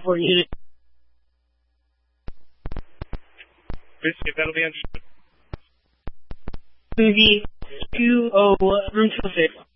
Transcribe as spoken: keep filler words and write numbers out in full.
for you. Biscuit, that'll be on. Movie two oh room two oh six.